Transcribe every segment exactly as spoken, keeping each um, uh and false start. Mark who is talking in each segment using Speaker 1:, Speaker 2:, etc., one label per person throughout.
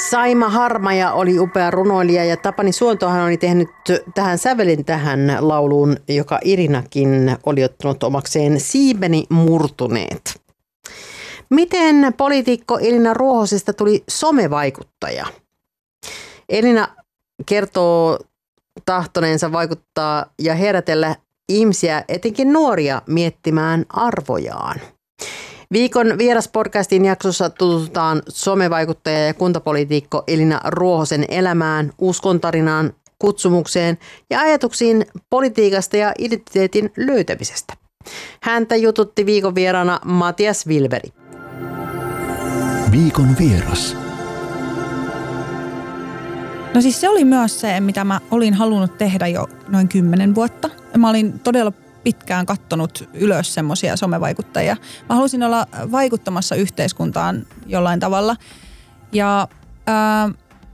Speaker 1: Saima Harmaja oli upea runoilija ja Tapani Suontohan oli tehnyt tähän sävelin tähän lauluun, joka Irinakin oli ottanut omakseen Siipeni murtuneet. Miten poliitikko Elina Ruohosesta tuli somevaikuttaja? Elina kertoo tahtoneensa vaikuttaa ja herätellä ihmisiä, etenkin nuoria, miettimään arvojaan. Viikon Vieras-podcastin jaksossa tutustutaan somevaikuttaja ja kuntapoliitikko Elina Ruohosen elämään, uskontarinaan, kutsumukseen ja ajatuksiin politiikasta ja identiteetin löytämisestä. Häntä jututti viikon vieraana Matias Wilberi.
Speaker 2: Viikon vieras.
Speaker 3: No siis se oli myös se, mitä mä olin halunnut tehdä jo noin kymmenen vuotta. Mä olin todella pitkään kattonut ylös semmoisia somevaikuttajia. Mä halusin olla vaikuttamassa yhteiskuntaan jollain tavalla. Ja ää,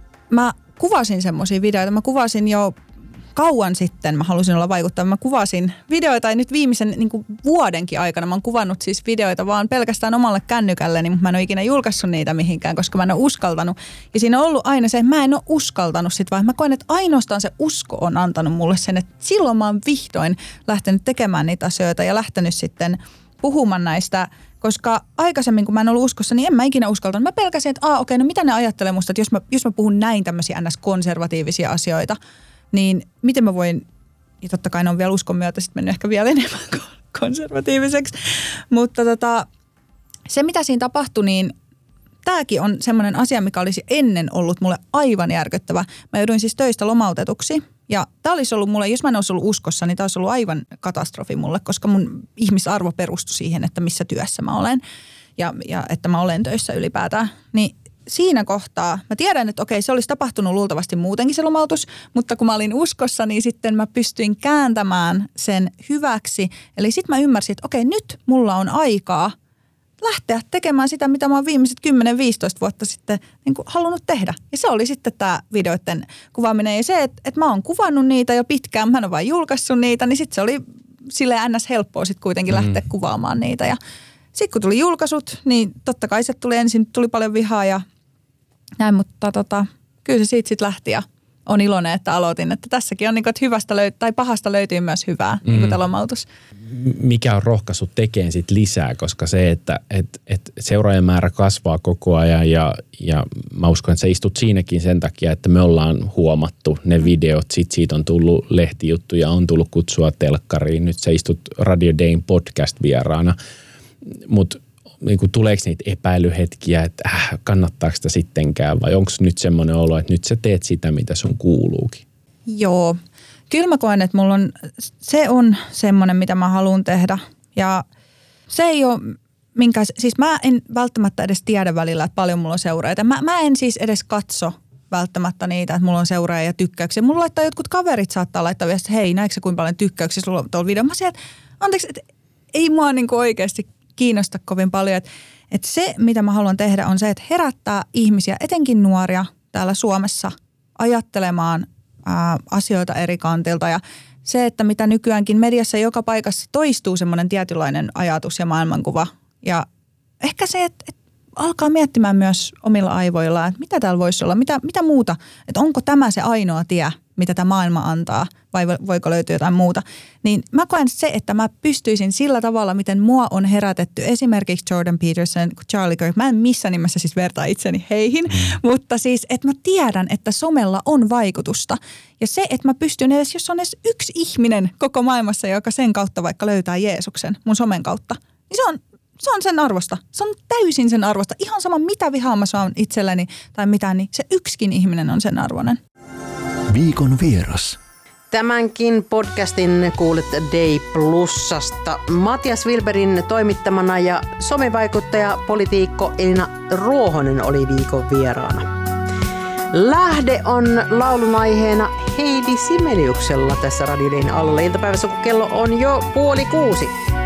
Speaker 3: mä kuvasin semmoisia videoita. Mä kuvasin jo kauan sitten, mä halusin olla vaikuttava. Mä kuvasin videoita, ja nyt viimeisen niin kuin vuodenkin aikana mä oon kuvannut siis videoita vaan pelkästään omalle kännykälleni, mutta mä en ole ikinä julkaissut niitä mihinkään, koska mä en ole uskaltanut. Ja siinä on ollut aina se, että mä en ole uskaltanut sit, vaan mä koen, että ainoastaan se usko on antanut mulle sen, että silloin mä oon vihdoin lähtenyt tekemään niitä asioita ja lähtenyt sitten puhumaan näistä, koska aikaisemmin, kun mä en ollut uskossa, niin en mä ikinä uskaltanut. Mä pelkäsin, että aa, okei, no mitä ne ajattelee musta, että jos mä, jos mä puhun näin tämmöisiä ns-konservatiivisia asioita, niin miten mä voin, ja totta kai ne on vielä uskon myötä sitten mennyt ehkä vielä enemmän konservatiiviseksi, mutta tota, se mitä siinä tapahtui, niin tämäkin on semmoinen asia, mikä olisi ennen ollut mulle aivan järkyttävä. Mä jouduin siis töistä lomautetuksi, ja tämä olisi ollut mulle, jos mä en olisi ollut uskossa, niin tämä olisi ollut aivan katastrofi mulle, koska mun ihmisarvo perustui siihen, että missä työssä mä olen, ja, ja että mä olen töissä ylipäätään, niin siinä kohtaa, mä tiedän, että okei, se olisi tapahtunut luultavasti muutenkin se lomautus, mutta kun mä olin uskossa, niin sitten mä pystyin kääntämään sen hyväksi. Eli sitten mä ymmärsin, että okei, nyt mulla on aikaa lähteä tekemään sitä, mitä mä oon viimeiset kymmenen viisitoista vuotta sitten niin kuin halunnut tehdä. Ja se oli sitten tämä videoiden kuvaaminen. Ja se, että, että mä oon kuvannut niitä jo pitkään, mä en ole vain julkaissut niitä, niin sitten se oli silleen ns. Helppoa sitten kuitenkin mm. lähteä kuvaamaan niitä. Ja sitten kun tuli julkaisut, niin totta kai se tuli ensin, tuli paljon vihaa ja näin, mutta tota, kyllä se siitä sitten lähti ja on iloinen, että aloitin. Että tässäkin on niin kuin, että hyvästä löy- tai pahasta löytyy myös hyvää, mm. niin kuin tämä lomautus.
Speaker 4: Mikä on rohkaissut tekemään sit lisää, koska se, että et, et seuraajamäärä kasvaa koko ajan ja, ja mä uskon, että sä istut siinäkin sen takia, että me ollaan huomattu ne videot. Sitten siitä on tullut lehtijuttuja, on tullut kutsua telkkariin. Nyt sä istut Radio Dayn podcast-vieraana, mutta niin kuin, tuleeko niitä epäilyhetkiä, että äh, kannattaako sitä sittenkään vai onko nyt semmoinen olo, että nyt sä teet sitä, mitä sun kuuluukin?
Speaker 3: Joo. Kyllä mä koen, että mulla on, se on semmoinen, mitä mä haluan tehdä. Ja se ei ole minkä, siis mä en välttämättä edes tiedä välillä, että paljon mulla on seuraajia. Mä, mä en siis edes katso välttämättä niitä, että mulla on seuraajia ja tykkäyksiä. Mulla laittaa jotkut kaverit saattaa laittaa viestiä, hei, näetkö sä kuinka paljon tykkäyksiä sulla on tuolla videolla? Mä sieltä, anteeksi, että ei mua niin kuin oikeasti kiinnosta kovin paljon. Että, että se, mitä mä haluan tehdä, on se, että herättää ihmisiä, etenkin nuoria täällä Suomessa, ajattelemaan ää, asioita eri kantilta. Ja se, että mitä nykyäänkin mediassa joka paikassa toistuu semmoinen tietynlainen ajatus ja maailmankuva. Ja ehkä se, että, että alkaa miettimään myös omilla aivoillaan, että mitä täällä voisi olla, mitä, mitä muuta. Että onko tämä se ainoa tie, mitä tämä maailma antaa, vai voiko löytyä jotain muuta. Niin mä koen se, että mä pystyisin sillä tavalla, miten mua on herätetty esimerkiksi Jordan Peterson, Charlie Kirk. Mä en missään nimessä siis vertaa itseni heihin, mm. mutta siis, että mä tiedän, että somella on vaikutusta. Ja se, että mä pystyn edes, jos on edes yksi ihminen koko maailmassa, joka sen kautta vaikka löytää Jeesuksen mun somen kautta, niin se on Se on sen arvosta. Se on täysin sen arvosta. Ihan sama mitä vihaa mä saan itselleni tai mitä, niin se yksikin ihminen on sen arvoinen.
Speaker 2: Viikon vieras.
Speaker 1: Tämänkin podcastin kuulet Day Plusasta. Matias Wilberin toimittamana ja somevaikuttaja, politiikko Elina Ruohonen oli viikon vieraana. Lähde on laulun aiheena Heidi Simeliuksella tässä Radio Dayn alulla iltapäivässä, kun kello on jo puoli kuusi.